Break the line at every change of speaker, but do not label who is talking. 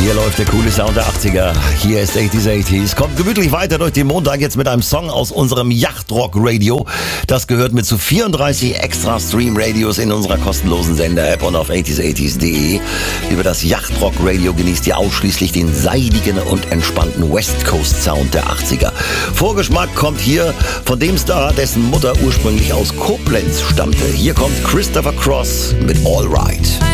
Hier läuft der coole Sound der 80er. Hier ist 80s. Kommt gemütlich weiter durch den Montag jetzt mit einem Song aus unserem Yachtrock-Radio. Das gehört mit zu 34 extra Stream-Radios in unserer kostenlosen Sender-App und auf 80s80s.de. Über das Yachtrock-Radio genießt ihr ausschließlich den seidigen und entspannten West Coast Sound der 80er. Vorgeschmack kommt hier von dem Star, dessen Mutter ursprünglich aus Koblenz stammte. Hier kommt Christopher Cross mit All Right.